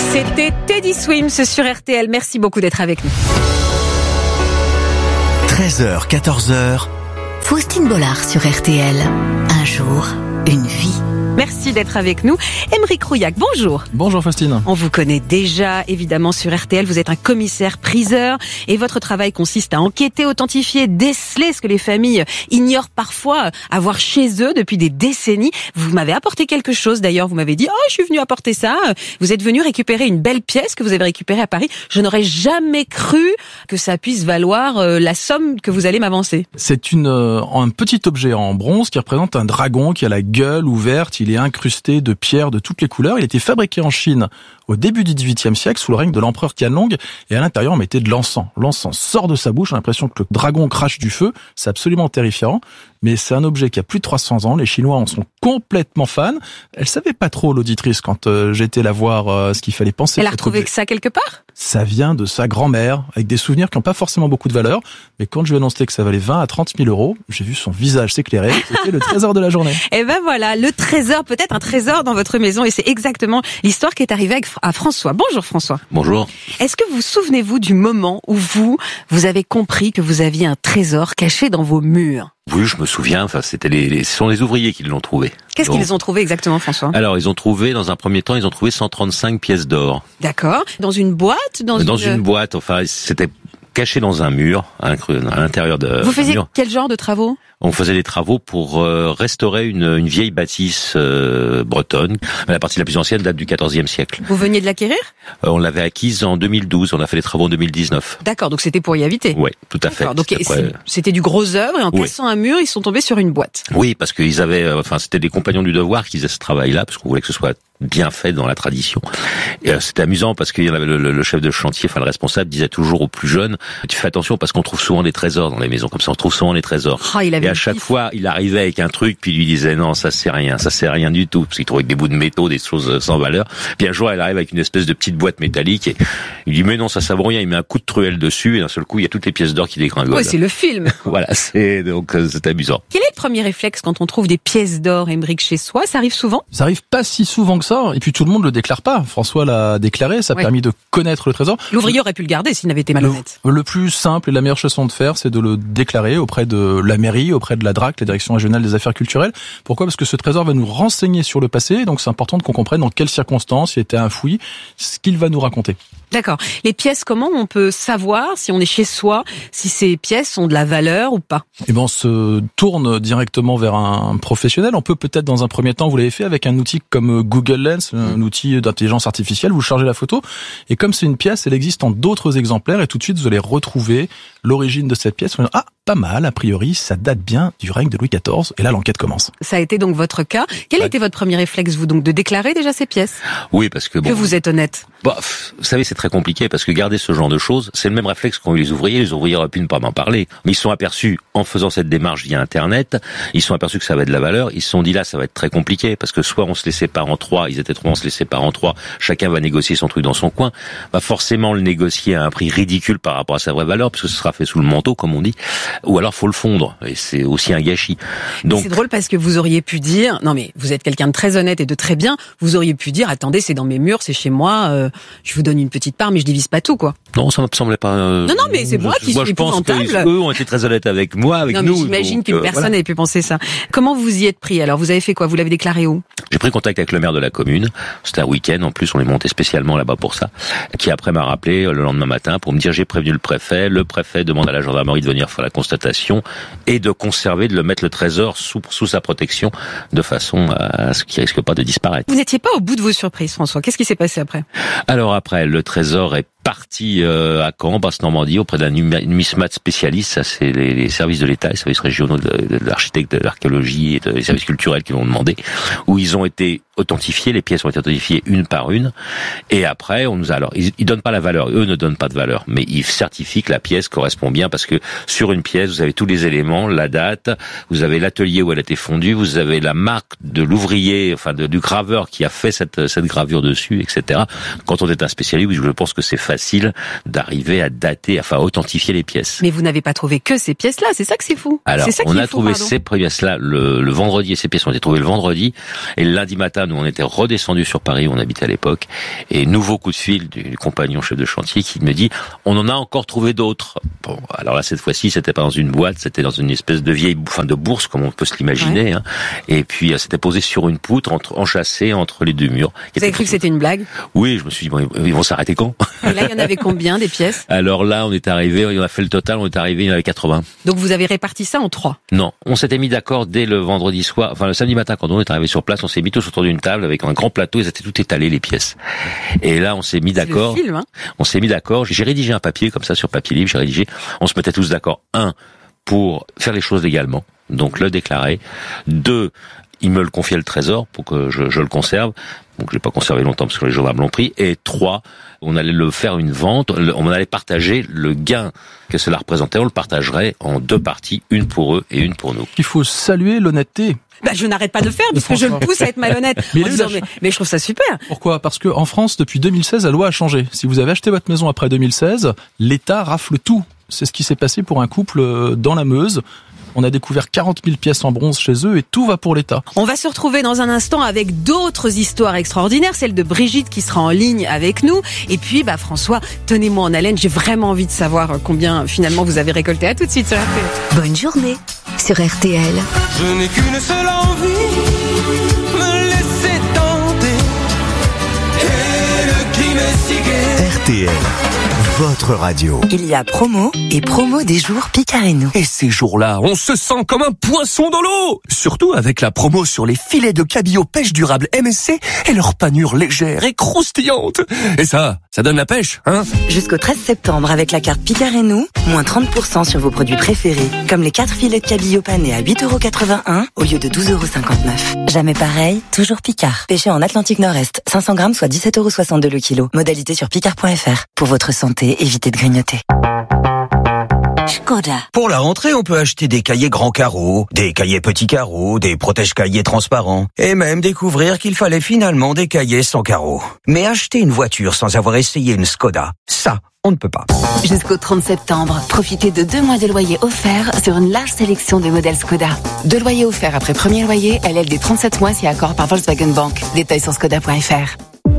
C'était Teddy Swims sur RTL. Merci beaucoup d'être avec nous. 13h, 14h. Faustine Bollard sur RTL. Un jour, une vie. Merci d'être avec nous. Aymeric Rouillac, bonjour. Bonjour Faustine. On vous connaît déjà, évidemment, sur RTL. Vous êtes un commissaire-priseur et votre travail consiste à enquêter, authentifier, déceler ce que les familles ignorent parfois avoir chez eux depuis des décennies. Vous m'avez apporté quelque chose d'ailleurs. Vous m'avez dit « Oh, je suis venu apporter ça ». Vous êtes venu récupérer une belle pièce que vous avez récupérée à Paris. Je n'aurais jamais cru que ça puisse valoir la somme que vous allez m'avancer. C'est un petit objet en bronze qui représente un dragon qui a la gueule ouverte. Il est incrusté de pierres de toutes les couleurs. Il était fabriqué en Chine au début du XVIIIe siècle sous le règne de l'empereur Qianlong. Et à l'intérieur, on mettait de l'encens. L'encens sort de sa bouche. On a l'impression que le dragon crache du feu. C'est absolument terrifiant. Mais c'est un objet qui a plus de 300 ans. Les Chinois en sont complètement fans. Elle savait pas trop, l'auditrice, quand j'étais la voir, ce qu'il fallait penser. Elle a retrouvé ça quelque part ? Ça vient de sa grand-mère, avec des souvenirs qui n'ont pas forcément beaucoup de valeur. Mais quand je lui ai annoncé que ça valait 20 à 30 000 euros, j'ai vu son visage s'éclairer. C'était le trésor de la journée. Et ben voilà, le trésor, peut-être un trésor dans votre maison. Et c'est exactement l'histoire qui est arrivée à François. Bonjour François. Bonjour. Est-ce que vous souvenez-vous du moment où vous avez compris que vous aviez un trésor caché dans vos murs ? Oui, je me souviens. Enfin, ce sont les ouvriers qui l'ont trouvé. Qu'est-ce qu'ils ont trouvé exactement, François ? Alors, ils ont trouvé, dans un premier temps, 135 pièces d'or. D'accord. Dans une boîte ? Dans une boîte. Enfin, c'était caché dans un mur, à l'intérieur de. Vous faisiez quel genre de travaux ? On faisait des travaux pour restaurer une vieille bâtisse bretonne. La partie la plus ancienne date du XIVe siècle. Vous veniez de l'acquérir ? On l'avait acquise en 2012. On a fait les travaux en 2019. D'accord, donc c'était pour y habiter. Oui, tout à fait. Donc c'était du gros œuvre et en cassant un mur, ils sont tombés sur une boîte. Oui, parce qu'ils avaient, c'était des compagnons du devoir qui faisaient ce travail-là, parce qu'on voulait que ce soit bien fait dans la tradition. Et c'était amusant parce qu'il y avait le chef de chantier, enfin le responsable, disait toujours aux plus jeunes, tu fais attention parce qu'on trouve souvent des trésors dans les maisons, comme ça on trouve souvent des trésors. Et à chaque fois, il arrivait avec un truc, puis il lui disait non, ça c'est rien du tout, parce qu'il trouvait des bouts de métaux, des choses sans valeur. Puis un jour, elle arrive avec une espèce de petite boîte métallique et il dit mais non, ça vaut rien, il met un coup de truelle dessus et d'un seul coup, il y a toutes les pièces d'or qui dégringolent. Ouais, c'est le film. Voilà, c'est amusant. Quel est le premier réflexe quand on trouve des pièces d'or, Aymeric, chez soi ? Ça arrive souvent ? Ça arrive pas si souvent que ça, et puis tout le monde le déclare pas. François l'a déclaré, ça a permis de connaître le trésor. L'ouvrier aurait pu le garder s'il n'avait été malhonnête. Le plus simple et la meilleure façon de faire, c'est de le déclarer auprès de la mairie, auprès de la DRAC, la Direction régionale des affaires culturelles. Pourquoi ? Parce que ce trésor va nous renseigner sur le passé, donc c'est important qu'on comprenne dans quelles circonstances il était un fouillis, ce qu'il va nous raconter. D'accord. Les pièces, comment on peut savoir si on est chez soi, si ces pièces ont de la valeur ou pas ? Eh ben, on se tourne directement vers un professionnel. On peut peut-être dans un premier temps, vous l'avez fait avec un outil comme Google Lens, un outil d'intelligence artificielle, vous chargez la photo. Et comme c'est une pièce, elle existe en d'autres exemplaires et tout de suite, vous allez retrouver l'origine de cette pièce. Ah, pas mal, a priori, ça date bien du règne de Louis XIV. Et là, l'enquête commence. Ça a été donc votre cas. Quel a été votre premier réflexe, vous, donc, de déclarer déjà ces pièces ? Oui, parce que Que vous êtes honnête. Vous savez, c'est très compliqué parce que garder ce genre de choses, c'est le même réflexe qu'ont eu les ouvriers. Les ouvriers auraient pu ne pas m'en parler. Mais ils se sont aperçus, en faisant cette démarche via Internet, ils se sont aperçus que ça avait de la valeur. Ils se sont dit là, ça va être très compliqué parce que soit on se les sépare en trois, ils étaient trois, on se les sépare en trois, chacun va négocier son truc dans son coin, va forcément le négocier à un prix ridicule par rapport à sa vraie valeur puisque ce sera fait sous le manteau, comme on dit. Ou alors faut le fondre et c'est aussi un gâchis. Donc c'est drôle parce que vous auriez pu dire, non mais vous êtes quelqu'un de très honnête et de très bien, vous auriez pu dire, attendez, c'est dans mes murs, c'est chez moi, je vous donne une petite part, mais je divise pas tout, quoi. Non, ça me semblait pas. Non, mais c'est moi qui suis épouvantable. Je pense qu'eux ont été très honnêtes avec moi, avec nous. Mais j'imagine qu'une personne avait pu penser ça. Comment vous y êtes pris? Alors, vous avez fait quoi? Vous l'avez déclaré où? J'ai pris contact avec le maire de la commune. C'était un week-end. En plus, on est monté spécialement là-bas pour ça. Qui après m'a rappelé le lendemain matin pour me dire j'ai prévenu le préfet. Le préfet demande à la gendarmerie de venir faire la constatation et de conserver, de le mettre le trésor sous sa protection de façon à ce qu'il risque pas de disparaître. Vous n'étiez pas au bout de vos surprises, François. Qu'est-ce qui s'est passé après? Alors après, le trésor est parti à Caen, Basse-Normandie, auprès d'un numismate spécialiste. Ça, c'est les services de l'État, les services régionaux de l'architecte, de l'archéologie et des services culturels qui l'ont demandé, où ils ont été authentifiés, les pièces ont été authentifiées une par une, et après, alors, ils donnent pas la valeur, eux ne donnent pas de valeur, mais ils certifient que la pièce correspond bien, parce que sur une pièce, vous avez tous les éléments, la date, vous avez l'atelier où elle a été fondue, vous avez la marque de l'ouvrier, enfin, du graveur qui a fait cette gravure dessus, etc. Quand on est un spécialiste, je pense que c'est facile d'arriver à dater, enfin, à authentifier les pièces. Mais vous n'avez pas trouvé que ces pièces-là, c'est ça que c'est fou. Alors, c'est ça on a trouvé ces pièces-là le vendredi, et ces pièces ont été trouvées le vendredi, et le lundi matin, nous on était redescendus sur Paris où on habitait à l'époque, et nouveau coup de fil du compagnon chef de chantier qui me dit on en a encore trouvé d'autres. Bon, alors là cette fois-ci c'était pas dans une boîte, c'était dans une espèce de vieille de bourse comme on peut se l'imaginer, hein. Et puis c'était posé sur une poutre enchâssée entre les deux murs. Vous avez cru que c'était une blague? Oui, je me suis dit bon, ils vont s'arrêter quand? Et là il y en avait combien des pièces? Alors là on a fait le total, on est arrivé, il y en avait 80. Donc vous avez réparti ça en 3? Non, on s'était mis d'accord dès le vendredi soir, enfin le samedi matin quand on est arrivé sur place, on s'est mis tous autour d'une table avec un grand plateau, ils étaient tout étalés les pièces. Et là on s'est mis d'accord. C'est le film, hein. On s'est mis d'accord, j'ai rédigé un papier comme ça sur papier libre, on se mettait tous d'accord. 1, pour faire les choses légalement, donc le déclarer. 2, il me le confiait le trésor pour que je le conserve. Donc je l'ai pas conservé longtemps parce que les gendarmes l'ont pris. Et 3, on allait le faire une vente, on allait partager le gain que cela représentait, on le partagerait en 2 parties, une pour eux et une pour nous. Il faut saluer l'honnêteté. Je n'arrête pas de le faire parce que je le pousse à être malhonnête. Mais je trouve ça super. Pourquoi? Parce que en France, depuis 2016, la loi a changé. Si vous avez acheté votre maison après 2016, l'État rafle tout. C'est ce qui s'est passé pour un couple dans la Meuse. On a découvert 40 000 pièces en bronze chez eux et tout va pour l'État. On va se retrouver dans un instant avec d'autres histoires extraordinaires, celle de Brigitte qui sera en ligne avec nous. Et puis, François, tenez-moi en haleine, j'ai vraiment envie de savoir combien finalement vous avez récolté. À tout de suite sur RTL. Bonne journée sur RTL. Je n'ai qu'une seule envie, me laisser tenter. Et le crime est si gai. RTL, votre radio. Il y a promo et promo des jours Picareno. Et ces jours-là, on se sent comme un poisson dans l'eau. Surtout avec la promo sur les filets de cabillaud pêche durable MSC et leur panure légère et croustillante. Et ça donne la pêche, hein? Jusqu'au 13 septembre avec la carte Picareno, moins 30% sur vos produits préférés, comme les 4 filets de cabillaud panés à 8,81€ au lieu de 12,59€. Jamais pareil, toujours Picard. Pêché en Atlantique Nord-Est, 500 grammes soit 17,62€ le kilo. Modalité sur picard.fr. Pour votre santé, évitez de grignoter. Škoda. Pour la rentrée, on peut acheter des cahiers grands carreaux, des cahiers petits carreaux, des protège-cahiers transparents, et même découvrir qu'il fallait finalement des cahiers sans carreaux. Mais acheter une voiture sans avoir essayé une Škoda, ça, on ne peut pas. Jusqu'au 30 septembre, profitez de 2 mois de loyer offert sur une large sélection de modèles Škoda. 2 loyers offerts après premier loyer, LLD 37 mois si accord par Volkswagen Bank. Détails sur Škoda.fr.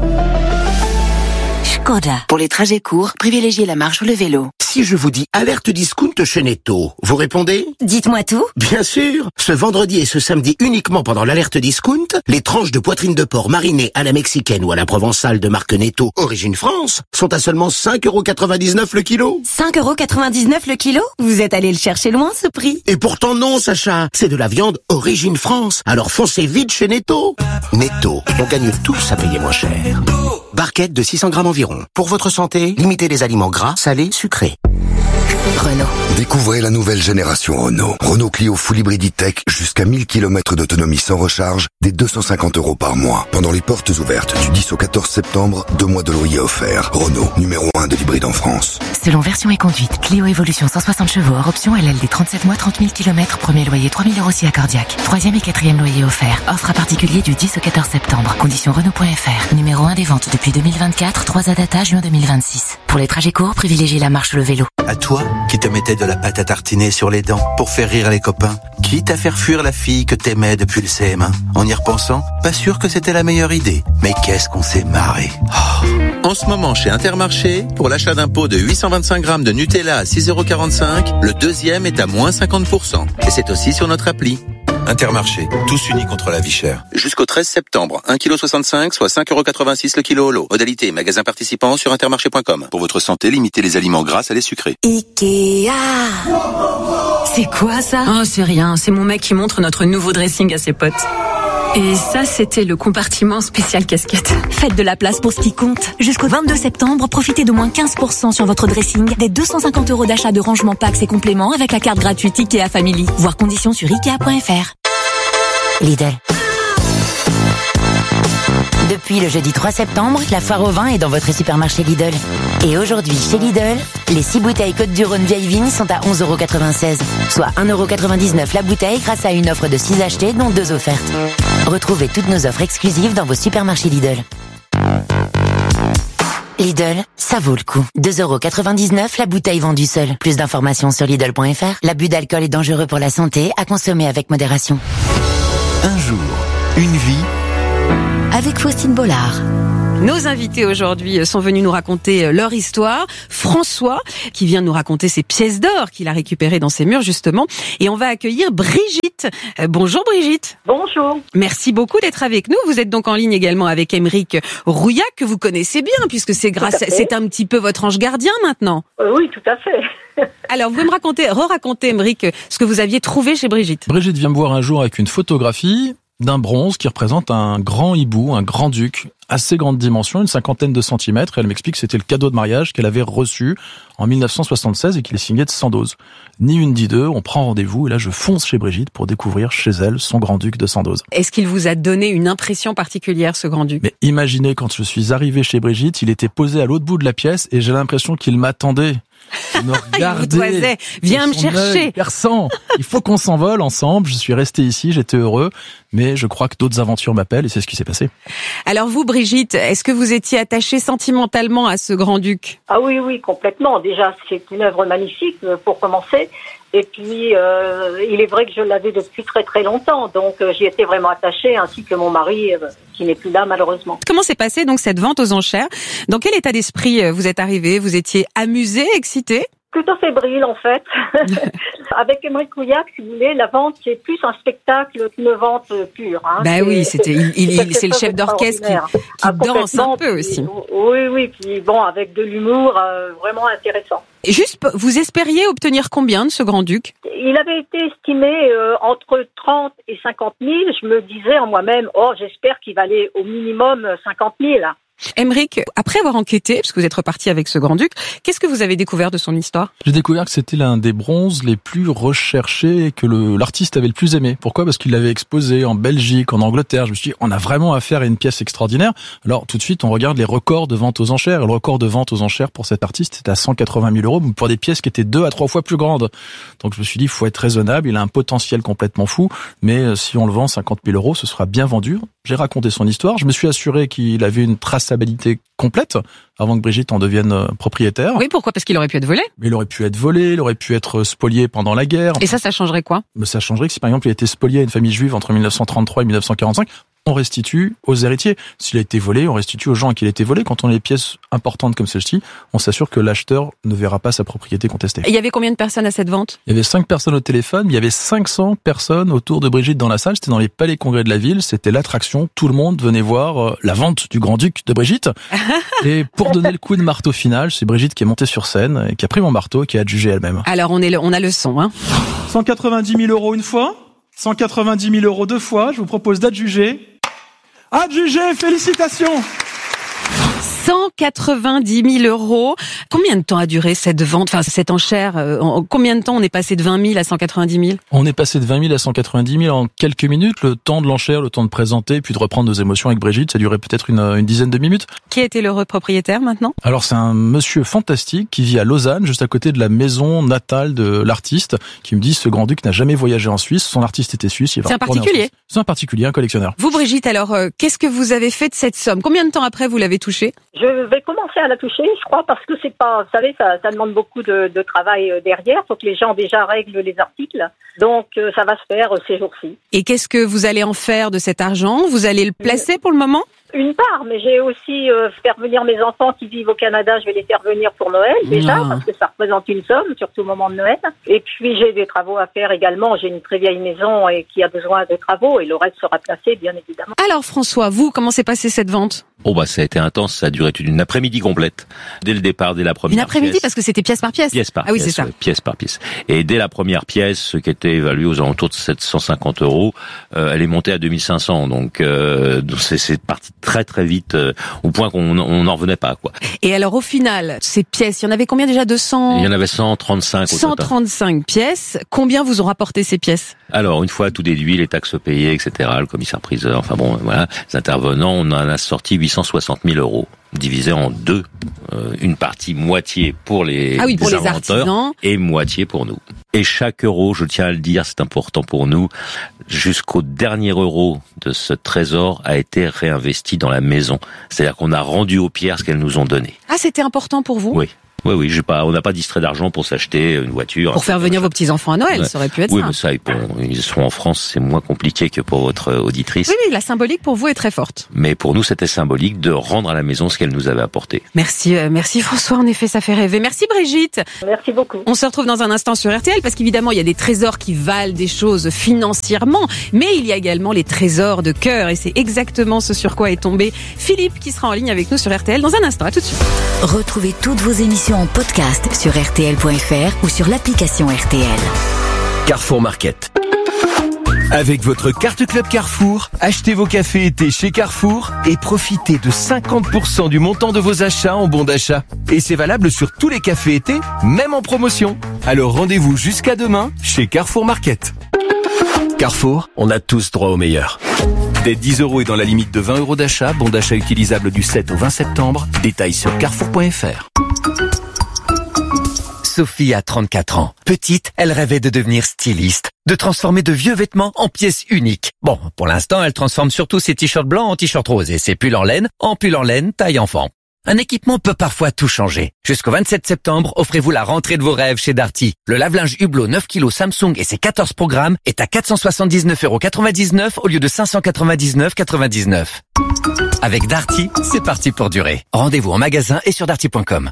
Škoda. Pour les trajets courts, privilégiez la marche ou le vélo. Si je vous dis alerte discount chez Netto, vous répondez? Dites-moi tout. Bien sûr. Ce vendredi et ce samedi uniquement pendant l'alerte discount, les tranches de poitrine de porc marinées à la mexicaine ou à la provençale de marque Netto, origine France, sont à seulement 5,99€ le kilo. 5,99€ le kilo? Vous êtes allé le chercher loin, ce prix. Et pourtant non, Sacha. C'est de la viande origine France. Alors foncez vite chez Netto. Netto, on gagne tous à payer moins cher. Barquette de 600 grammes environ. Pour votre santé, limitez les aliments gras, salés, sucrés. Renault. Découvrez la nouvelle génération Renault. Renault Clio Full Hybrid Tech, jusqu'à 1000 km d'autonomie sans recharge, dès 250€ par mois. Pendant les portes ouvertes du 10 au 14 septembre, 2 mois de loyer offerts. Renault, numéro 1 de l'hybride en France. Selon version et conduite, Clio Evolution 160 chevaux, hors option LLD 37 mois, 30 000 km, premier loyer 3 000€ aussi accordiaque. 3e et 4e loyer offert. Offre à particulier du 10 au 14 septembre. Conditions Renault.fr. Numéro 1 des ventes depuis 2024, 3 à data juin 2026. Pour les trajets courts, privilégiez la marche ou le vélo. À toi, qui te mettais de la pâte à tartiner sur les dents pour faire rire les copains, quitte à faire fuir la fille que t'aimais depuis le CM1. En y repensant, pas sûr que c'était la meilleure idée. Mais qu'est-ce qu'on s'est marré. Oh. En ce moment, chez Intermarché, pour l'achat d'un pot de 825 grammes de Nutella à 6,45€, le deuxième est à moins 50%. Et c'est aussi sur notre appli. Intermarché, tous unis contre la vie chère. Jusqu'au 13 septembre, 1,65 kg, soit 5,86€ le kilo au lot. Modalité, magasin participant sur intermarché.com. Pour votre santé, limitez les aliments gras, salés, sucrés. Ikea. C'est quoi ça? Oh, c'est rien, c'est mon mec qui montre notre nouveau dressing à ses potes. Et ça, c'était le compartiment spécial casquette. Faites de la place pour ce qui compte. Jusqu'au 22 septembre, profitez de moins 15% sur votre dressing, des 250€ d'achat de rangement packs et compléments avec la carte gratuite Ikea Family. Voir conditions sur Ikea.fr. Lidl. Depuis le jeudi 3 septembre, la foire au vin est dans votre supermarché Lidl. Et aujourd'hui, chez Lidl, les 6 bouteilles Côte-du-Rhône vieille vigne sont à 11,96€, soit 1,99€ la bouteille grâce à une offre de 6 achetés dont 2 offertes. Retrouvez toutes nos offres exclusives dans vos supermarchés Lidl. Lidl, ça vaut le coup. 2,99€ la bouteille vendue seule. Plus d'informations sur Lidl.fr. L'abus d'alcool est dangereux pour la santé, à consommer avec modération. Un jour, une vie, avec Faustine Bollard. Nos invités aujourd'hui sont venus nous raconter leur histoire. François, qui vient nous raconter ses pièces d'or qu'il a récupérées dans ses murs, justement. Et on va accueillir Brigitte. Bonjour Brigitte. Bonjour. Merci beaucoup d'être avec nous. Vous êtes donc en ligne également avec Aymeric Rouillac, que vous connaissez bien, puisque c'est c'est un petit peu votre ange gardien maintenant. Oui, tout à fait. Alors, vous pouvez me raconter, Aymeric, ce que vous aviez trouvé chez Brigitte. Brigitte vient me voir un jour avec une photographie d'un bronze qui représente un grand hibou, un grand-duc, assez grande dimension, une 50aine de centimètres. Elle m'explique que c'était le cadeau de mariage qu'elle avait reçu en 1976 et qu'il est signé de Sandoz. Ni une ni deux, on prend rendez-vous et là je fonce chez Brigitte pour découvrir chez elle son grand-duc de Sandoz. Est-ce qu'il vous a donné une impression particulière, ce grand-duc ? Mais imaginez, quand je suis arrivé chez Brigitte, il était posé à l'autre bout de la pièce et j'ai l'impression qu'il m'attendait. Il me regardait. Viens me chercher. Perçant. Il faut qu'on s'envole ensemble. Je suis resté ici, j'étais heureux, mais je crois que d'autres aventures m'appellent et c'est ce qui s'est passé. Alors vous, Brigitte, est-ce que vous étiez attachée sentimentalement à ce grand-duc ? Ah oui, complètement. Déjà, c'est une œuvre magnifique pour commencer. Et puis, il est vrai que je l'avais depuis très très longtemps, donc j'y étais vraiment attachée, ainsi que mon mari, qui n'est plus là malheureusement. Comment s'est passée donc cette vente aux enchères ? Dans quel état d'esprit vous êtes arrivé ? Vous étiez amusé, excité ? Plutôt fébrile en fait. Avec Aymeric Rouillac, si vous voulez, la vente c'est plus un spectacle qu'une vente pure. Hein. Bah oui, c'est le chef d'orchestre qui danse un peu aussi. Oui, puis bon, avec de l'humour vraiment intéressant. Et juste, vous espériez obtenir combien de ce grand-duc ? Il avait été estimé entre 30 et 50 000. Je me disais en moi-même, j'espère qu'il va aller au minimum 50 000. Aymeric, après avoir enquêté, parce que vous êtes reparti avec ce grand-duc, qu'est-ce que vous avez découvert de son histoire ? J'ai découvert que c'était l'un des bronzes les plus recherchés et que l'artiste avait le plus aimé. Pourquoi ? Parce qu'il l'avait exposé en Belgique, en Angleterre. Je me suis dit, on a vraiment affaire à une pièce extraordinaire. Alors tout de suite, on regarde les records de vente aux enchères. Le record de vente aux enchères pour cet artiste, c'était à 180 000 €, pour des pièces qui étaient 2 à 3 fois plus grandes. Donc je me suis dit, il faut être raisonnable. Il a un potentiel complètement fou, mais si on le vend 50 000 €, ce sera bien vendu. J'ai raconté son histoire. Je me suis assuré qu'il avait une traçabilité complète avant que Brigitte en devienne propriétaire. Oui, pourquoi ? Parce qu'il aurait pu être volé. Il aurait pu être volé, il aurait pu être spolié pendant la guerre. Et ça changerait quoi ? Ça changerait que si par exemple il a été spolié à une famille juive entre 1933 et 1945, on restitue aux héritiers. S'il a été volé, on restitue aux gens à qui il a été volé. Quand on a des pièces importantes comme celle-ci, on s'assure que l'acheteur ne verra pas sa propriété contestée. Et il y avait combien de personnes à cette vente ? Il y avait 5 personnes au téléphone, il y avait 500 personnes autour de Brigitte dans la salle. C'était dans les palais congrès de la ville, c'était l'attraction. Tout le monde venait voir la vente du grand-duc de Brigitte. Et pour donner le coup de marteau final, c'est Brigitte qui est montée sur scène et qui a pris mon marteau et qui a adjugé elle-même. Alors on a le son, hein. 190 000 € une fois, 190 000 € deux fois. Je vous propose d'adjuger. Adjugé, félicitations! 190 000 €. Combien de temps a duré cette vente, enfin cette enchère ? Combien de temps on est passé de 20 000 à 190 000 ? On est passé de 20 000 à 190 000 en quelques minutes. Le temps de l'enchère, le temps de présenter, puis de reprendre nos émotions avec Brigitte, ça durait peut-être une dizaine de minutes. Qui a été l'heureux propriétaire maintenant ? Alors c'est un monsieur fantastique qui vit à Lausanne, juste à côté de la maison natale de l'artiste, qui me dit ce grand-duc n'a jamais voyagé en Suisse. Son artiste était suisse. C'est un particulier. C'est un particulier, un collectionneur. Vous Brigitte, alors qu'est-ce que vous avez fait de cette somme ? Combien de temps après vous l'avez touchée ? Je vais commencer à la toucher, je crois, parce que c'est pas, vous savez, ça demande beaucoup de travail derrière. Faut que les gens déjà règlent les articles. Donc, ça va se faire ces jours-ci. Et qu'est-ce que vous allez en faire de cet argent ? Vous allez le placer pour le moment ? Une part, mais j'ai aussi faire venir mes enfants qui vivent au Canada, je vais les faire venir pour Noël déjà, parce que ça représente une somme, surtout au moment de Noël. Et puis j'ai des travaux à faire également, j'ai une très vieille maison et qui a besoin de travaux et le reste sera placé bien évidemment. Alors François, vous, comment s'est passée cette vente ? Ça a été intense, ça a duré une après-midi complète. Dès le départ, dès la première pièce. Une après-midi parce que c'était pièce par pièce. Pièce par pièce. Ah oui, pièce, c'est ça. Pièce par pièce. Et dès la première pièce, qui était évaluée aux alentours de 750 €, elle est montée à 2500. Donc c'est parti très très vite, au point qu'on n'en revenait pas, quoi. Et alors au final, ces pièces, il y en avait combien déjà ? 200 ? Il y en avait 135 au total. 135 pièces. Combien vous ont rapporté ces pièces ? Alors, une fois tout déduit, les taxes payées, etc., le commissaire-priseur, enfin bon, voilà, les intervenants, on en a sorti 860 000 €, divisé en deux. Une partie moitié pour les artisans et moitié pour nous. Et chaque euro, je tiens à le dire, c'est important pour nous, jusqu'au dernier euro de ce trésor a été réinvesti dans la maison. C'est-à-dire qu'on a rendu aux pierres ce qu'elles nous ont donné. Ah, c'était important pour vous ? Oui. Oui, on n'a pas distrait d'argent pour s'acheter une voiture. Pour faire venir vos petits-enfants à Noël, ça aurait pu être ça. Oui, ça. mais ça, ils sont en France, c'est moins compliqué que pour votre auditrice. Oui, la symbolique pour vous est très forte. Mais pour nous, c'était symbolique de rendre à la maison ce qu'elle nous avait apporté. Merci François, en effet, ça fait rêver. Merci Brigitte. Merci beaucoup. On se retrouve dans un instant sur RTL, parce qu'évidemment, il y a des trésors qui valent des choses financièrement, mais il y a également les trésors de cœur, et c'est exactement ce sur quoi est tombé Philippe, qui sera en ligne avec nous sur RTL dans un instant. À tout de suite. Retrouvez toutes vos émissions en podcast sur rtl.fr ou sur l'application RTL. Carrefour Market. Avec votre carte Club Carrefour, achetez vos cafés été chez Carrefour et profitez de 50% du montant de vos achats en bons d'achat. Et c'est valable sur tous les cafés été, même en promotion. Alors rendez-vous jusqu'à demain chez Carrefour Market. Carrefour, on a tous droit au meilleur. Dès 10 € et dans la limite de 20 € d'achat, bon d'achat utilisable du 7 au 20 septembre. Détails sur carrefour.fr. Sophie a 34 ans. Petite, elle rêvait de devenir styliste, de transformer de vieux vêtements en pièces uniques. Bon, pour l'instant, elle transforme surtout ses t-shirts blancs en t-shirts roses et ses pulls en laine taille enfant. Un équipement peut parfois tout changer. Jusqu'au 27 septembre, offrez-vous la rentrée de vos rêves chez Darty. Le lave-linge Hublot 9 kg Samsung et ses 14 programmes est à 479,99 € au lieu de 599,99 €. Avec Darty, c'est parti pour durer. Rendez-vous en magasin et sur darty.com.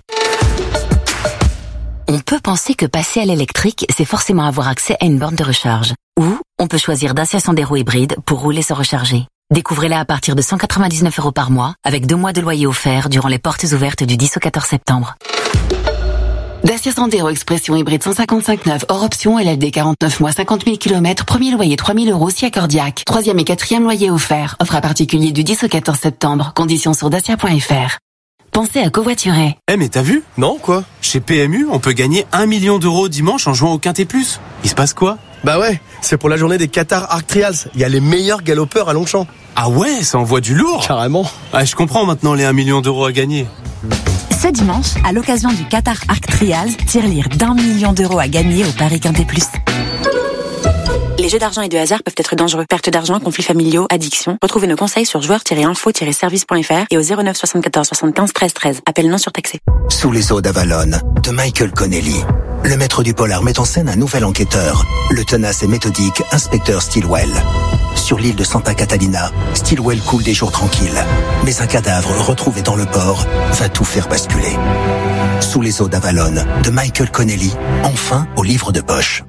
On peut penser que passer à l'électrique, c'est forcément avoir accès à une borne de recharge. Ou on peut choisir Dacia Sandero hybride pour rouler sans recharger. Découvrez-la à partir de 199 € par mois, avec 2 mois de loyer offert durant les portes ouvertes du 10 au 14 septembre. Dacia Sandero Expression hybride 155/9 hors option, LLD 49 mois 50 000 km, premier loyer 3 000 € si accordiaque. 3e et 4e loyer offert. Offre à particulier du 10 au 14 septembre. Conditions sur dacia.fr. Pensez à covoiturer. Mais t'as vu? Non, quoi? Chez PMU, on peut gagner 1 million d'euros dimanche en jouant au Quintet Plus. Il se passe quoi? Bah ouais, c'est pour la journée des Qatar Arc Trials. Il y a les meilleurs galopeurs à Longchamp. Ah ouais, ça envoie du lourd. Carrément. Ah, je comprends maintenant les 1 million d'euros à gagner. Ce dimanche, à l'occasion du Qatar Arc Trials, tirelire d'1 million d'euros à gagner au Paris Quintet Plus. Les jeux d'argent et de hasard peuvent être dangereux. Perte d'argent, conflits familiaux, addiction. Retrouvez nos conseils sur joueurs-info-service.fr et au 09 74 75 13 13. Appel non surtaxé. Sous les eaux d'Avalon, de Michael Connelly. Le maître du polar met en scène un nouvel enquêteur, le tenace et méthodique inspecteur Stilwell. Sur l'île de Santa Catalina, Stilwell coule des jours tranquilles. Mais un cadavre retrouvé dans le port va tout faire basculer. Sous les eaux d'Avalon, de Michael Connelly, enfin au livre de poche.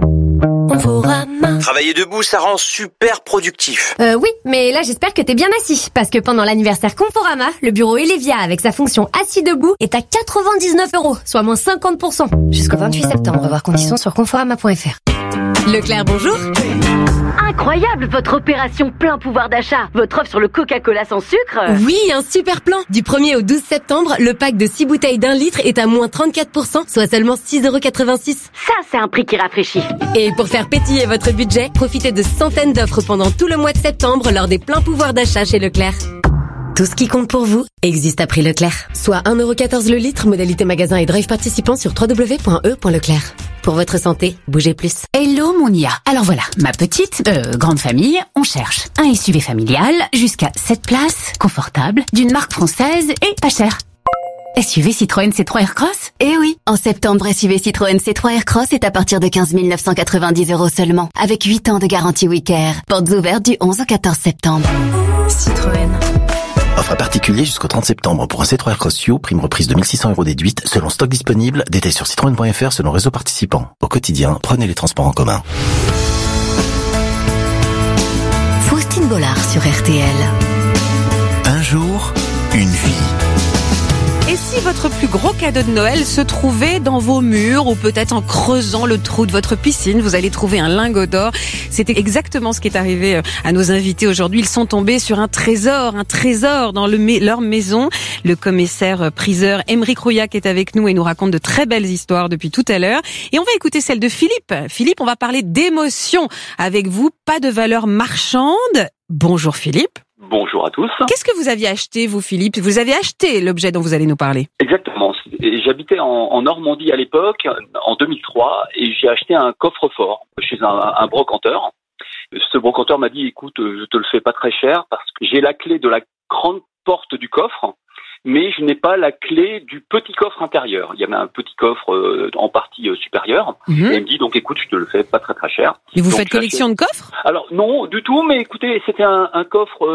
Travailler debout, ça rend super productif. Oui, mais là j'espère que t'es bien assis, parce que pendant l'anniversaire Conforama, le bureau Elevia avec sa fonction assis debout est à 99 €, soit moins 50%. Jusqu'au 28 septembre, voir conditions sur conforama.fr. Leclerc, bonjour. Incroyable votre opération plein pouvoir d'achat. Votre offre sur le Coca-Cola sans sucre. Oui, un super plan. Du 1er au 12 septembre, le pack de 6 bouteilles d'1 litre est à moins 34%, soit seulement 6,86 €. Ça, c'est un prix qui rafraîchit. Et pour faire pétiller votre budget, profitez de centaines d'offres pendant tout le mois de septembre lors des pleins pouvoirs d'achat chez Leclerc. Tout ce qui compte pour vous existe à prix Leclerc. Soit 1,14 € le litre, modalité magasin et drive participant sur www.e.leclerc. Pour votre santé, bougez plus. Hello Monia. Alors voilà, ma petite, grande famille, on cherche un SUV familial jusqu'à 7 places, confortable, d'une marque française et pas cher. SUV Citroën C3 Aircross? Eh oui, en septembre, SUV Citroën C3 Aircross est à partir de 15 990 € seulement, avec 8 ans de garantie Wicker. Portes ouvertes du 11 au 14 septembre. Citroën. Offre à particulier jusqu'au 30 septembre pour un C3 Aircross You, prime reprise de 1 600 € déduite, selon stock disponible, détails sur citroën.fr selon réseau participant. Au quotidien, prenez les transports en commun. Faustine Bollard sur RTL. Un jour, une vie. Et si votre plus gros cadeau de Noël se trouvait dans vos murs ou peut-être en creusant le trou de votre piscine, vous allez trouver un lingot d'or. C'était exactement ce qui est arrivé à nos invités aujourd'hui. Ils sont tombés sur un trésor dans leur maison. Le commissaire priseur Aymeric Rouillac est avec nous et nous raconte de très belles histoires depuis tout à l'heure. Et on va écouter celle de Philippe. Philippe, on va parler d'émotion avec vous, pas de valeur marchande. Bonjour Philippe. Bonjour à tous. Qu'est-ce que vous aviez acheté, vous, Philippe? Vous avez acheté l'objet dont vous allez nous parler. Exactement. J'habitais en Normandie à l'époque, en 2003, et j'ai acheté un coffre-fort chez un brocanteur. Ce brocanteur m'a dit, écoute, je te le fais pas très cher parce que j'ai la clé de la grande porte du coffre mais je n'ai pas la clé du petit coffre intérieur. Il y avait un petit coffre en partie supérieure. Et il me dit, donc écoute, je te le fais pas très très cher. Et vous faites collection de coffres? Alors non, du tout, mais écoutez, c'était un coffre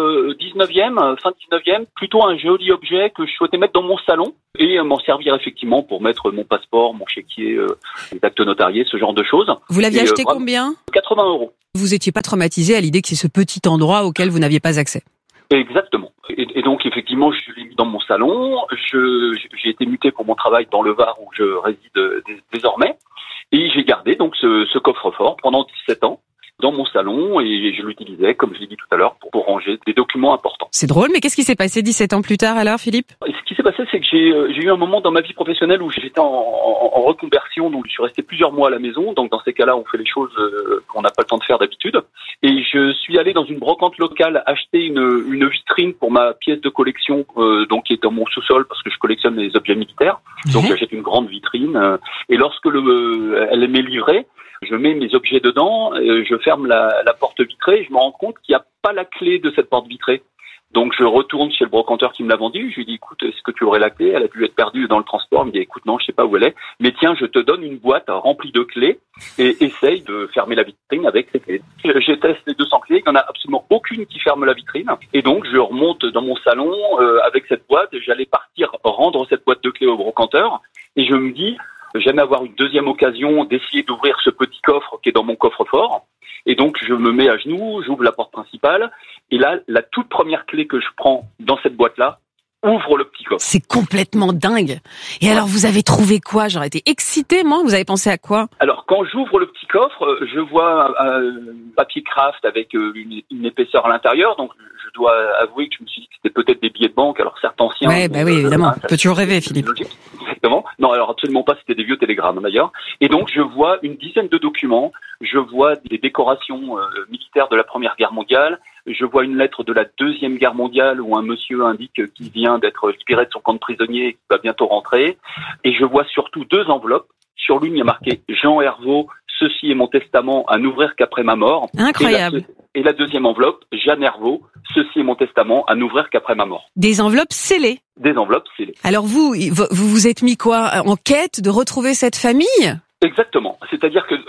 19e, fin 19e, plutôt un joli objet que je souhaitais mettre dans mon salon et m'en servir effectivement pour mettre mon passeport, mon chéquier, les actes notariés, ce genre de choses. Vous l'aviez acheté combien? 80 €. Vous étiez pas traumatisé à l'idée que c'est ce petit endroit auquel vous n'aviez pas accès? Exactement. Et donc effectivement, je l'ai mis dans mon salon. J'ai été muté pour mon travail dans le Var où je réside désormais, et j'ai gardé donc ce coffre-fort pendant 17 ans dans mon salon, et je l'utilisais, comme je l'ai dit tout à l'heure, pour ranger des documents importants. C'est drôle, mais qu'est-ce qui s'est passé 17 ans plus tard alors, Philippe? Ce qui s'est passé, c'est que j'ai eu un moment dans ma vie professionnelle où j'étais en reconversion, donc je suis resté plusieurs mois à la maison. Donc dans ces cas-là, on fait les choses qu'on n'a pas le temps de faire d'habitude. Et je suis allé dans une brocante locale acheter une vitrine pour ma pièce de collection, donc qui est dans mon sous-sol parce que je collectionne les objets militaires. Donc j'achète une grande vitrine, et lorsque elle m'est livrée, je mets mes objets dedans, je ferme la porte vitrée, et je me rends compte qu'il n'y a pas la clé de cette porte vitrée. Donc je retourne chez le brocanteur qui me l'a vendu, je lui dis écoute, est-ce que tu aurais la clé? Elle a dû être perdue dans le transport. Il me dit écoute, non, je sais pas où elle est, mais tiens, je te donne une boîte remplie de clés et essaye de fermer la vitrine avec ces clés. Je teste les 200 clés, il n'y en a absolument aucune qui ferme la vitrine, et donc je remonte dans mon salon avec cette boîte, et j'allais partir rendre cette boîte de clés au brocanteur, et je me dis j'aime avoir une deuxième occasion d'essayer d'ouvrir ce petit coffre qui est dans mon coffre-fort. Et donc, je me mets à genoux, j'ouvre la porte principale, et là, la toute première clé que je prends dans cette boîte-là ouvre le petit coffre. C'est complètement dingue. Et alors, vous avez trouvé quoi? J'aurais été excitée, moi. Vous avez pensé à quoi? Alors, quand j'ouvre le petit coffre, je vois un papier craft avec une épaisseur à l'intérieur. Donc, je dois avouer que je me suis dit que c'était peut-être des billets de banque. Alors, certes anciens. Ouais, bah oui, évidemment. On peut toujours rêver, Philippe. Exactement. Non, alors absolument pas. C'était des vieux télégrammes, d'ailleurs. Et donc, je vois une dizaine de documents. Je vois des décorations militaires de la Première Guerre mondiale. Je vois une lettre de la Deuxième Guerre mondiale où un monsieur indique qu'il vient d'être libéré de son camp de prisonniers et qu'il va bientôt rentrer. Et je vois surtout 2 enveloppes. Sur l'une, il y a marqué « Jean Herveau, ceci est mon testament à n'ouvrir qu'après ma mort ». Incroyable. Et la deuxième enveloppe, « Jeanne Herveau, ceci est mon testament à n'ouvrir qu'après ma mort ». Des enveloppes scellées. Des enveloppes scellées. Alors vous vous êtes mis quoi? En quête de retrouver cette famille? Exactement. C'est-à-dire que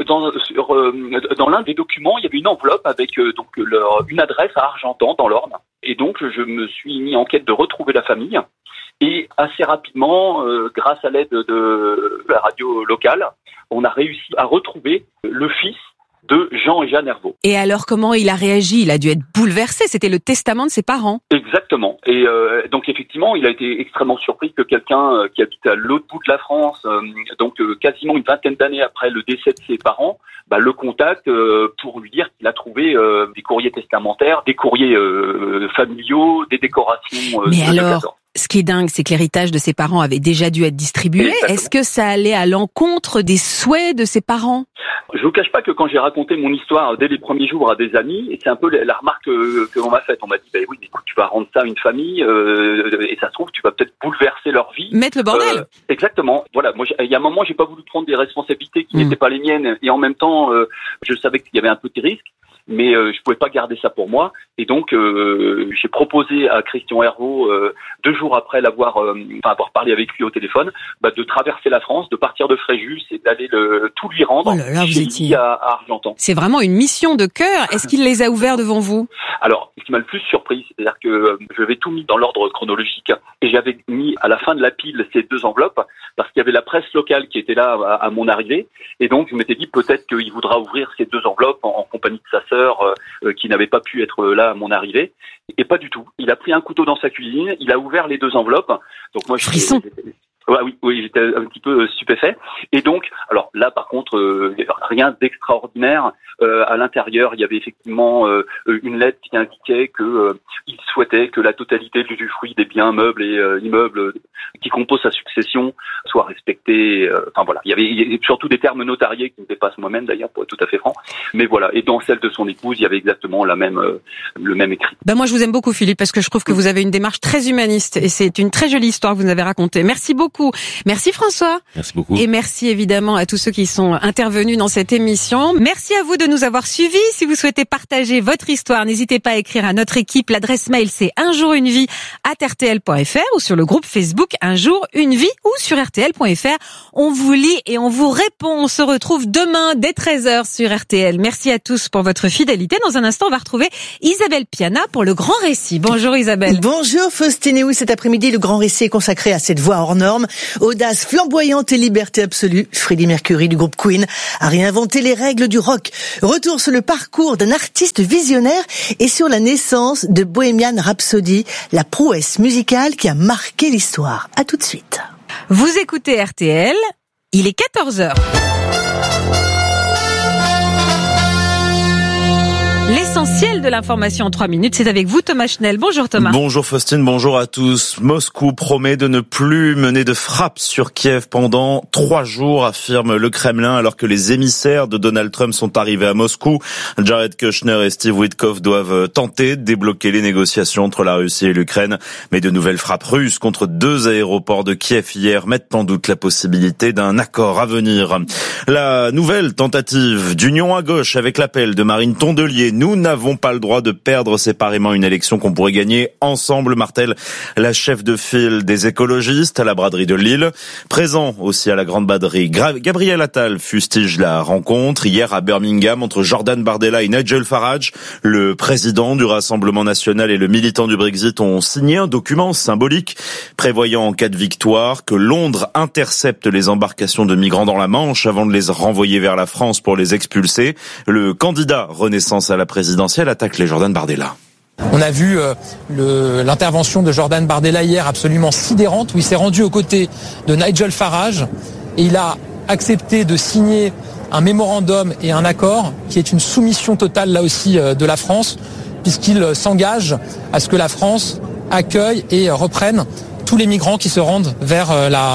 dans l'un des documents, il y avait une enveloppe avec une adresse à Argentan, dans l'Orne. Et donc, je me suis mis en quête de retrouver la famille. Et assez rapidement, grâce à l'aide de la radio locale, on a réussi à retrouver le fils de Jean et Jeanne Herveau. Et alors, comment il a réagi? Il a dû être bouleversé. C'était le testament de ses parents. Exactement. Et donc, effectivement, il a été extrêmement surpris que quelqu'un qui habite à l'autre bout de la France, quasiment une vingtaine d'années après le décès de ses parents, le contacte pour lui dire qu'il a trouvé des courriers testamentaires, des courriers familiaux, des décorations. Mais alors, ce qui est dingue, c'est que l'héritage de ses parents avait déjà dû être distribué. Exactement. Est-ce que ça allait à l'encontre des souhaits de ses parents? Je vous cache pas que quand j'ai raconté mon histoire dès les premiers jours à des amis, et c'est un peu la remarque que l'on m'a faite, on m'a dit oui, mais écoute, tu vas rendre ça à une famille et ça se trouve tu vas peut-être bouleverser leur vie. Mettre le bordel. Exactement. Voilà, moi il y a un moment j'ai pas voulu prendre des responsabilités qui n'étaient pas les miennes, et en même temps je savais qu'il y avait un petit risque. Mais je pouvais pas garder ça pour moi, et donc j'ai proposé à Christian Herveau 2 jours après avoir parlé avec lui au téléphone, de traverser la France, de partir de Fréjus et d'aller tout lui rendre chez lui à Argentan. C'est vraiment une mission de cœur. Est-ce qu'il les a ouverts devant vous? Alors, ce qui m'a le plus surpris, c'est-à-dire que j'avais tout mis dans l'ordre chronologique, et j'avais mis à la fin de la pile ces 2 enveloppes parce qu'il y avait la presse locale qui était là à mon arrivée, et donc je m'étais dit peut-être qu'il voudra ouvrir ces 2 enveloppes en compagnie de sa sœur qui n'avait pas pu être là à mon arrivée, et pas du tout. Il a pris un couteau dans sa cuisine, il a ouvert les 2 enveloppes. Donc moi, frisson. Oui, j'étais un petit peu stupéfait. Et donc, alors là, par contre, rien d'extraordinaire. À l'intérieur, il y avait effectivement une lettre qui indiquait que il souhaitait que la totalité du fruit des biens meubles et immeubles qui composent sa succession soit respectée. Voilà, il y avait surtout des termes notariés qui me dépassent moi-même d'ailleurs, pour être tout à fait franc. Mais voilà, et dans celle de son épouse, il y avait exactement le même écrit. Moi, je vous aime beaucoup, Philippe, parce que je trouve que vous avez une démarche très humaniste, et c'est une très jolie histoire que vous nous avez racontée. Merci beaucoup. Merci François. Merci beaucoup. Et merci évidemment à tous ceux qui sont intervenus dans cette émission. Merci à vous de nous avoir suivis. Si vous souhaitez partager votre histoire, n'hésitez pas à écrire à notre équipe. L'adresse mail, c'est unjourunevie@rtl.fr ou sur le groupe Facebook Un jour, une vie ou sur rtl.fr. On vous lit et on vous répond. On se retrouve demain dès 13h sur RTL. Merci à tous pour votre fidélité. Dans un instant, on va retrouver Isabelle Piana pour le grand récit. Bonjour Isabelle. Bonjour Faustine. Et oui, cet après-midi, le grand récit est consacré à cette voix hors norme, audace flamboyante et liberté absolue. Freddie Mercury du groupe Queen a réinventé les règles du rock. Retour sur le parcours d'un artiste visionnaire et sur la naissance de Bohemian Rhapsody, la prouesse musicale qui a marqué l'histoire. À tout de suite. Vous écoutez RTL, il est 14h. L'essentiel de l'information en 3 minutes, c'est avec vous Thomas Schnell. Bonjour Thomas. Bonjour Faustine, bonjour à tous. Moscou promet de ne plus mener de frappe sur Kiev pendant 3 jours, affirme le Kremlin, alors que les émissaires de Donald Trump sont arrivés à Moscou. Jared Kushner et Steve Witkoff doivent tenter de débloquer les négociations entre la Russie et l'Ukraine. Mais de nouvelles frappes russes contre 2 aéroports de Kiev hier mettent en doute la possibilité d'un accord à venir. La nouvelle tentative d'union à gauche avec l'appel de Marine Tondelier. Nous n'avons pas le droit de perdre séparément une élection qu'on pourrait gagner ensemble, martèle la chef de file des écologistes à la braderie de Lille. Présent aussi à la grande braderie, Gabriel Attal fustige la rencontre hier à Birmingham entre Jordan Bardella et Nigel Farage. Le président du Rassemblement national et le militant du Brexit ont signé un document symbolique prévoyant en cas de victoire que Londres intercepte les embarcations de migrants dans la Manche avant de les renvoyer vers la France pour les expulser. Le candidat Renaissance à la présidentielle attaque les Jordan Bardella. On a vu l'intervention de Jordan Bardella hier absolument sidérante où il s'est rendu aux côtés de Nigel Farage et il a accepté de signer un mémorandum et un accord qui est une soumission totale là aussi de la France puisqu'il s'engage à ce que la France accueille et reprenne tous les migrants qui se rendent vers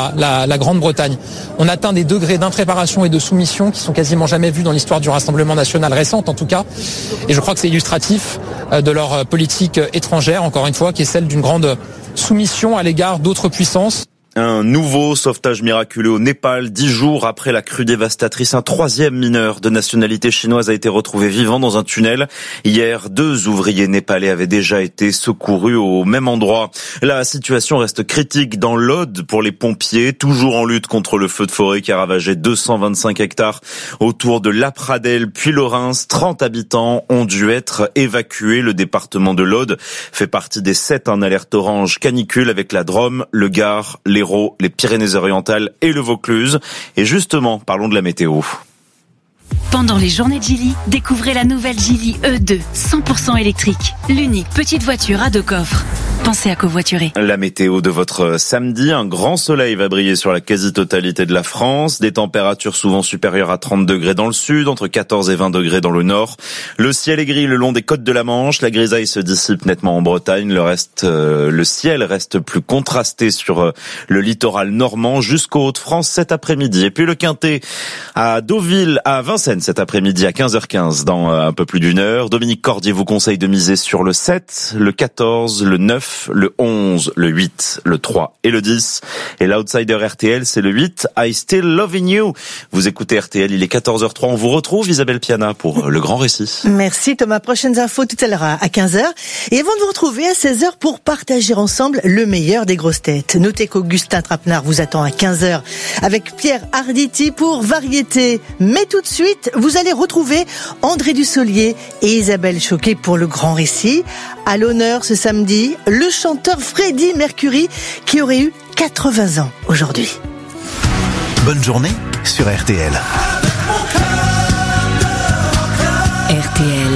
la Grande-Bretagne. On atteint des degrés d'impréparation et de soumission qui sont quasiment jamais vus dans l'histoire du Rassemblement national récente en tout cas. Et je crois que c'est illustratif de leur politique étrangère, encore une fois, qui est celle d'une grande soumission à l'égard d'autres puissances. Un nouveau sauvetage miraculeux au Népal. 10 jours après la crue dévastatrice, un 3e mineur de nationalité chinoise a été retrouvé vivant dans un tunnel. Hier, 2 ouvriers népalais avaient déjà été secourus au même endroit. La situation reste critique dans l'Aude pour les pompiers, toujours en lutte contre le feu de forêt qui a ravagé 225 hectares autour de Lapradel puis Lorrains. 30 habitants ont dû être évacués. Le département de l'Aude fait partie des 7 en alerte orange canicule avec la Drôme, le Gard, l'Hérault, les Pyrénées-Orientales et le Vaucluse. Et justement, parlons de la météo. Pendant les journées de Geely, découvrez la nouvelle Geely E2, 100% électrique. L'unique petite voiture à 2 coffres. Pensez à covoiturer. La météo de votre samedi, un grand soleil va briller sur la quasi-totalité de la France, des températures souvent supérieures à 30 degrés dans le sud, entre 14 et 20 degrés dans le nord. Le ciel est gris le long des côtes de la Manche, la grisaille se dissipe nettement en Bretagne, le ciel reste plus contrasté sur le littoral normand jusqu'aux Hauts-de-France cet après-midi. Et puis le Quintet à Deauville, à Vincennes cet après-midi à 15h15 dans un peu plus d'une heure. Dominique Cordier vous conseille de miser sur le 7, le 14, le 9, le 11, le 8, le 3 et le 10. Et l'outsider RTL, c'est le 8, I Still Loving You. Vous écoutez RTL, il est 14h03. On vous retrouve, Isabelle Piana, pour le grand récit. Merci Thomas. Prochaines infos tout à l'heure à 15h. Et avant de vous retrouver à 16h pour partager ensemble le meilleur des grosses têtes. Notez qu'Augustin Trapenard vous attend à 15h avec Pierre Arditi pour Variété. Mais tout de suite, vous allez retrouver André Dussolier et Isabelle Choquet pour le grand récit. À l'honneur ce samedi, le chanteur Freddie Mercury qui aurait eu 80 ans aujourd'hui. Bonne journée sur RTL. RTL.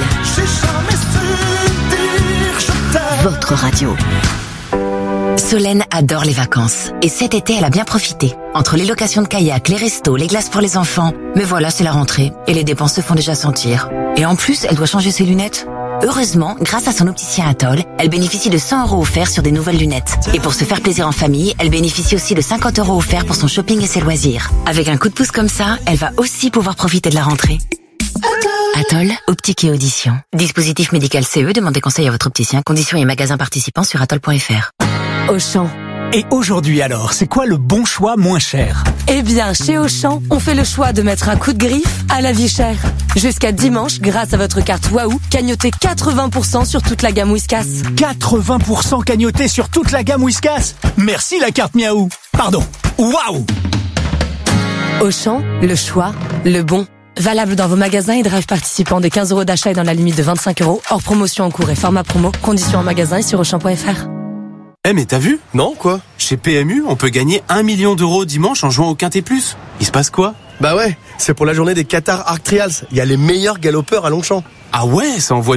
Votre radio. Solène adore les vacances. Et cet été, elle a bien profité. Entre les locations de kayak, les restos, les glaces pour les enfants. Mais voilà, c'est la rentrée. Et les dépenses se font déjà sentir. Et en plus, elle doit changer ses lunettes. Heureusement, grâce à son opticien Atoll, elle bénéficie de 100 € offerts sur des nouvelles lunettes. Et pour se faire plaisir en famille, elle bénéficie aussi de 50 € offerts pour son shopping et ses loisirs. Avec un coup de pouce comme ça, elle va aussi pouvoir profiter de la rentrée. Atoll, optique et audition. Dispositif médical CE, demandez conseil à votre opticien. Conditions et magasins participants sur atoll.fr. Auchan. Et aujourd'hui alors, c'est quoi le bon choix moins cher? Eh bien, chez Auchan, on fait le choix de mettre un coup de griffe à la vie chère. Jusqu'à dimanche, grâce à votre carte Waouh, cagnotez 80% sur toute la gamme Whiskas. 80% cagnoté sur toute la gamme Whiskas. Merci la carte Miaou. Pardon, Waouh. Auchan, le choix, le bon. Valable dans vos magasins et drive participants de 15 € d'achat et dans la limite de 25 €. Hors promotion en cours et format promo. Conditions en magasin et sur Auchan.fr. Eh mais t'as vu? Non, quoi? Chez PMU, on peut gagner 1 million d'euros dimanche en jouant au Quintet Plus. Il se passe quoi? Bah ouais, c'est pour la journée des Qatar Arc Trials. Il y a les meilleurs galopeurs à Longchamp. Ah ouais, ça envoie